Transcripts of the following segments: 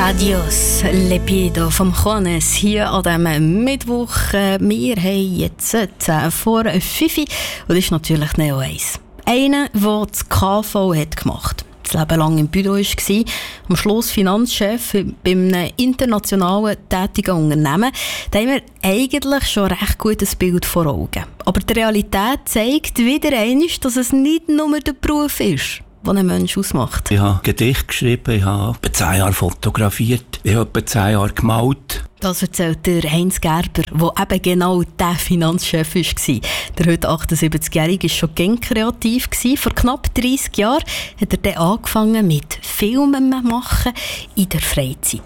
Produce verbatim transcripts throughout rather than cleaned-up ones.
Adios, Le Piedo vom Juanes hier an diesem Mittwoch. Wir haben jetzt zehn vor fünf und das ist natürlich Neo eins. Einer, der das K V hat gemacht hat. Das Leben lang im Büro war, am Schluss Finanzchef bei einem internationalen tätigen Unternehmen. Da haben wir eigentlich schon ein recht gutes Bild vor Augen. Aber die Realität zeigt wieder einmal, dass es nicht nur der Beruf ist, was ein Mensch ausmacht. Ich habe Gedichte geschrieben, ich habe etwa zehn Jahre fotografiert, ich habe etwa zehn Jahre gemalt. Das erzählt der Heinz Gerber, der eben genau der Finanzchef war. Der heute achtundsiebzigjährige war schon gern kreativ. Vor knapp dreissig Jahren hat er dann angefangen mit Filmen machen in der Freizeit.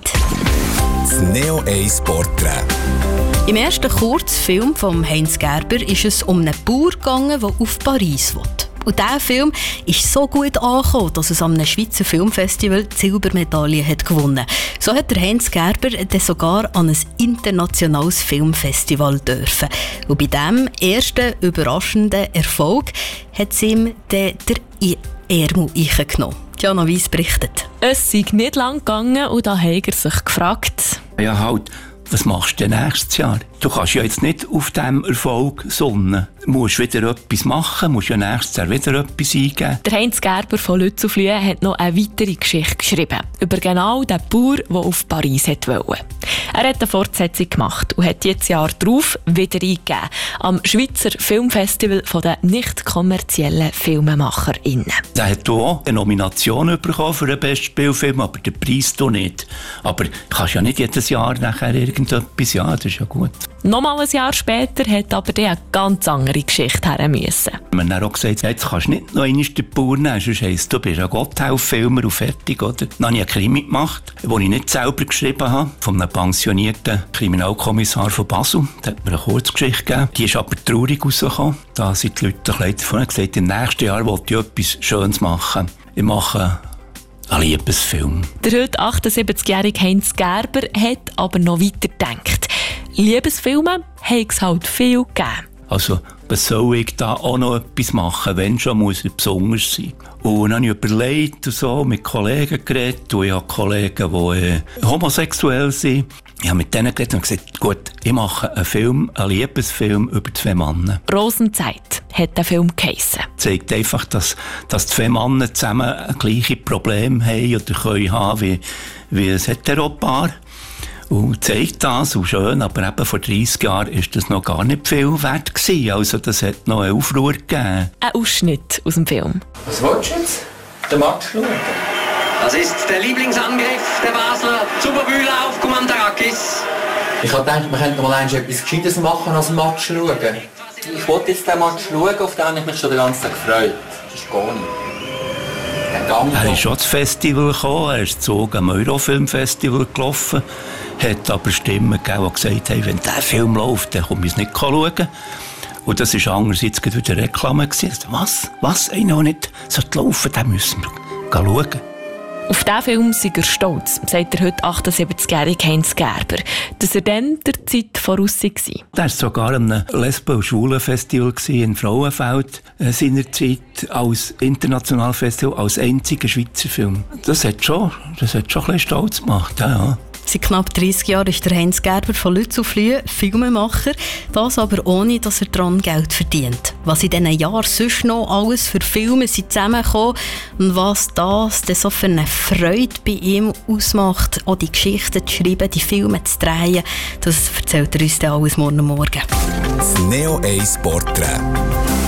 Das Neo eins Porträt. Im ersten Kurzfilm von Heinz Gerber ist es um einen Bauer gegangen, der auf Paris will. Und dieser Film ist so gut angekommen, dass es am Schweizer Filmfestival die Silbermedaille hat gewonnen. So hat der Heinz Gerber dann sogar an ein internationales Filmfestival dürfen. Und bei diesem ersten überraschenden Erfolg hat es ihm dann der Ärmel eingenommen. Jana Weiss berichtet. Es sei nicht lang gegangen und da hat er sich gefragt. Ja, halt, was machst du denn nächstes Jahr? Du kannst ja jetzt nicht auf diesem Erfolg sonnen. Du musst wieder etwas machen, musst ja nächstes Jahr wieder etwas eingeben. Der Heinz Gerber von Lützelflüh hat noch eine weitere Geschichte geschrieben. Über genau den Bauer, der auf Paris wollte. Er hat eine Fortsetzung gemacht und hat jetzt Jahr darauf wieder eingegeben. Am Schweizer Filmfestival der nicht kommerziellen FilmemacherInnen. Er hat auch eine Nomination bekommen für den besten Spielfilm, aber den Preis doch nicht. Aber du kannst ja nicht jedes Jahr nachher irgendetwas, ja, das ist ja gut. Nochmal ein Jahr später hat aber die eine ganz andere Geschichte her müssen. Wir haben dann auch gesagt, jetzt kannst du nicht noch einmal den Bauer nehmen, sonst heisst, du bist ein Gotthelf-Filmer und fertig, oder? Dann habe ich einen Krimi gemacht, den ich nicht selber geschrieben habe, von einem pensionierten Kriminalkommissar von Basel. Der hat mir eine Kurzgeschichte gegeben. Die ist aber traurig rausgekommen. Da sind die Leute ein bisschen davon gesagt, im nächsten Jahr will ich etwas Schönes machen. Ich mache einen Liebesfilm. Der heute achtundsiebzigjährige Heinz Gerber hat aber noch weiter gedacht. Liebesfilme haben es halt viel gegeben. Also, was soll ich da auch noch etwas machen, wenn schon muss ich besonders sein? Und dann habe ich überlegt und so, mit Kollegen geredet, und ich habe Kollegen, die äh, homosexuell sind. Ich habe mit denen geredet und gesagt, gut, ich mache einen Film, einen Liebesfilm über zwei Männer. Rosenzeit hat der Film geheissen. Zeigt einfach, dass, dass zwei Männer zusammen gleiche Probleme haben oder können haben wie, wie ein Heteropaar. Und zeigt das, und schön, aber eben vor dreissig Jahren war das noch gar nicht viel wert gewesen. Also das hat noch einen Aufruhr gegeben. Ein Ausschnitt aus dem Film. Was willst du jetzt? Den Match schauen? Das ist der Lieblingsangriff der Basler. Superbühler auf Kommandarakis. Ich habe gedacht, wir könnten mal etwas Gescheites machen als Match schauen. Ich wollte jetzt den Match schauen, auf den habe ich mich schon den ganzen Tag gefreut. Das ist gar nicht. Er ist schon ins Festival gekommen, er ist zu einem Eurofilm-Festival gelaufen, hat aber Stimmen gegeben, die gesagt haben, wenn dieser Film läuft, dann komme ich es nicht schauen. Und das war andererseits wieder Reklame. Was? Was? Einer, der nicht laufen, den müssen wir schauen. Auf diesen Film sei er stolz, sagt der heute achtundsiebzigjährige Heinz Gerber, dass er dann der Zeit voraus war. Er war sogar an einem Lesben- und Schwulenfestival in Frauenfeld äh, seinerzeit als internationales Festival, als einziger Schweizer Film. Das hat schon, das hat schon ein bisschen stolz gemacht, ja, ja. Seit knapp dreissig Jahren ist der Heinz Gerber von Lützelflüh Filmemacher, das aber ohne, dass er daran Geld verdient. Was in diesen Jahren sonst noch alles für Filme sind zusammengekommen und was das denn so für eine Freude bei ihm ausmacht, auch die Geschichten zu schreiben, die Filme zu drehen, das erzählt er uns dann alles morgen Morgen. Das Neo eins Porträt.